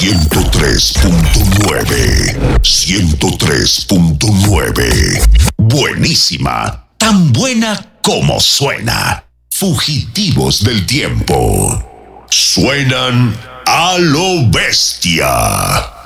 103.9. 103.9. Buenísima. Tan buena como suena. Fugitivos del tiempo. Suenan a lo bestia.